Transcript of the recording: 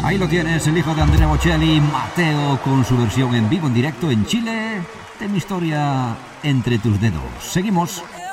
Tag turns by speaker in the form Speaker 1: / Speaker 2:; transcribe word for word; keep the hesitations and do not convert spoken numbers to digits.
Speaker 1: Ahí lo tienes, el hijo de Andrea Bocelli, Mateo, con su versión en vivo en directo en Chile de Mi historia entre tus dedos. Seguimos.